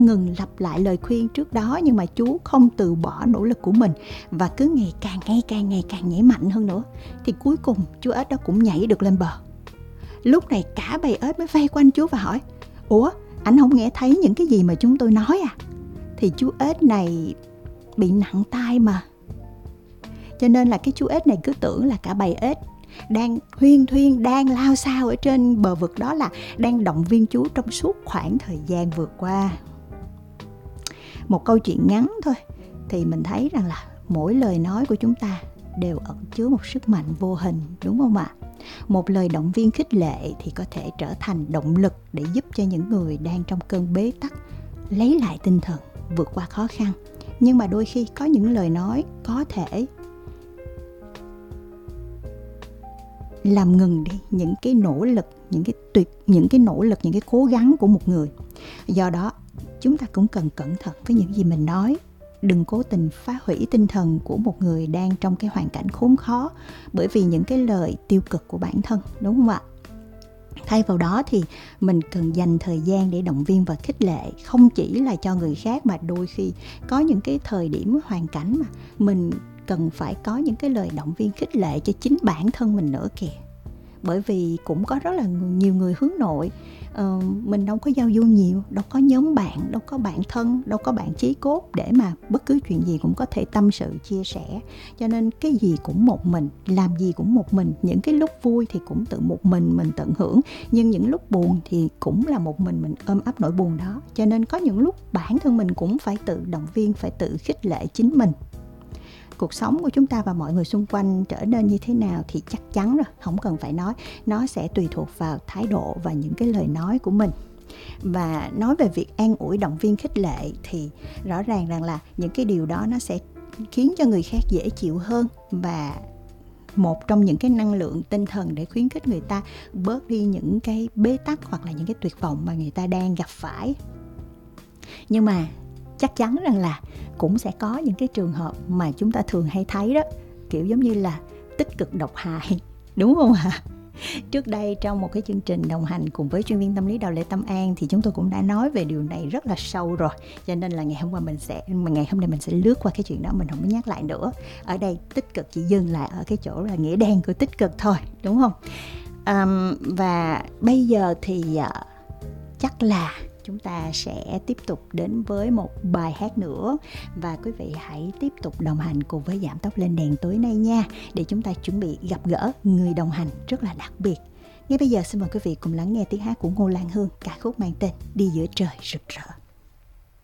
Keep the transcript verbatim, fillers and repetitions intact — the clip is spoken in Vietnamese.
ngừng lặp lại lời khuyên trước đó, nhưng mà chú không từ bỏ nỗ lực của mình và cứ ngày càng ngày càng ngày càng nhảy mạnh hơn nữa, thì cuối cùng chú ếch đó cũng nhảy được lên bờ. Lúc này cả bầy ếch mới vây quanh chú và hỏi: Ủa, anh không nghe thấy những cái gì mà chúng tôi nói à? Thì chú ếch này bị nặng tai mà. Cho nên là cái chú ếch này cứ tưởng là cả bầy ếch đang huyên thuyên, đang lao sao ở trên bờ vực đó là đang động viên chú trong suốt khoảng thời gian vừa qua. Một câu chuyện ngắn thôi, thì mình thấy rằng là mỗi lời nói của chúng ta đều ẩn chứa một sức mạnh vô hình, đúng không ạ? Một lời động viên khích lệ thì có thể trở thành động lực để giúp cho những người đang trong cơn bế tắc lấy lại tinh thần, vượt qua khó khăn. Nhưng mà đôi khi có những lời nói có thể làm ngừng đi những cái nỗ lực, những cái tuyệt, những cái nỗ lực, những cái cố gắng của một người. Do đó, chúng ta cũng cần cẩn thận với những gì mình nói. Đừng cố tình phá hủy tinh thần của một người đang trong cái hoàn cảnh khốn khó bởi vì những cái lời tiêu cực của bản thân, đúng không ạ? Thay vào đó thì mình cần dành thời gian để động viên và khích lệ, không chỉ là cho người khác mà đôi khi có những cái thời điểm hoàn cảnh mà mình cần phải có những cái lời động viên khích lệ cho chính bản thân mình nữa kìa. Bởi vì cũng có rất là nhiều người hướng nội, uh, mình đâu có giao du nhiều, đâu có nhóm bạn, đâu có bạn thân, đâu có bạn chí cốt để mà bất cứ chuyện gì cũng có thể tâm sự, chia sẻ. Cho nên cái gì cũng một mình, làm gì cũng một mình. Những cái lúc vui thì cũng tự một mình mình tận hưởng, nhưng những lúc buồn thì cũng là một mình mình ôm ấp nỗi buồn đó. Cho nên có những lúc bản thân mình cũng phải tự động viên, phải tự khích lệ chính mình. Cuộc sống của chúng ta và mọi người xung quanh trở nên như thế nào thì chắc chắn rồi, không cần phải nói. Nó sẽ tùy thuộc vào thái độ và những cái lời nói của mình. Và nói về việc an ủi, động viên, khích lệ thì rõ ràng rằng là những cái điều đó nó sẽ khiến cho người khác dễ chịu hơn, và một trong những cái năng lượng tinh thần để khuyến khích người ta bớt đi những cái bế tắc hoặc là những cái tuyệt vọng mà người ta đang gặp phải. Nhưng mà chắc chắn rằng là cũng sẽ có những cái trường hợp mà chúng ta thường hay thấy đó, kiểu giống như là tích cực độc hại, đúng không ạ? À? Trước đây trong một cái chương trình đồng hành cùng với chuyên viên tâm lý Đào Lê Tâm An thì chúng tôi cũng đã nói về điều này rất là sâu rồi. Cho nên là ngày hôm qua mình sẽ ngày hôm nay mình sẽ lướt qua cái chuyện đó, mình không có nhắc lại nữa. Ở đây tích cực chỉ dừng lại ở cái chỗ là nghĩa đen của tích cực thôi, đúng không? Um, và bây giờ thì uh, chắc là chúng ta sẽ tiếp tục đến với một bài hát nữa. Và quý vị hãy tiếp tục đồng hành cùng với Giảm Tốc Lên Đèn tối nay nha, để chúng ta chuẩn bị gặp gỡ người đồng hành rất là đặc biệt. Ngay bây giờ xin mời quý vị cùng lắng nghe tiếng hát của Ngô Lan Hương, ca khúc mang tên Đi Giữa Trời Rực Rỡ.